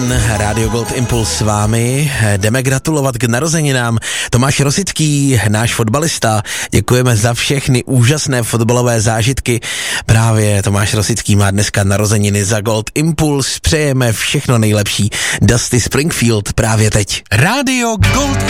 Radio Gold Impuls s vámi. Jdeme gratulovat k narozeninám. Tomáš Rosický, náš fotbalista. Děkujeme za všechny úžasné fotbalové zážitky. Právě Tomáš Rosický má dneska narozeniny. Za Gold Impuls přejeme všechno nejlepší. Dusty Springfield právě teď. Radio Gold